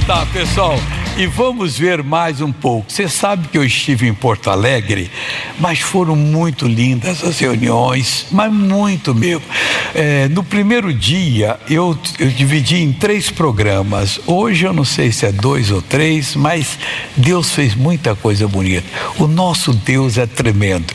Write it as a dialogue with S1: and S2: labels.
S1: sentar, pessoal, e vamos ver mais um pouco. Você sabe que eu estive em Porto Alegre, mas foram muito lindas as reuniões, mas muito mesmo. No primeiro dia, eu dividi em 3 programas. Hoje eu não sei se é 2 ou 3, mas Deus fez muita coisa bonita. O nosso Deus é tremendo.